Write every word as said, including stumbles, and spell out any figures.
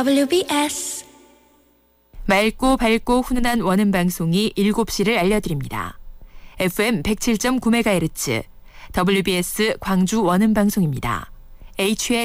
더블유비에스 맑고 밝고 훈훈한 원음 방송이 일곱 시를 알려드립니다. 에프엠 백칠 점 구 메가헤르츠 더블유비에스 광주 원음 방송입니다. 에이치엘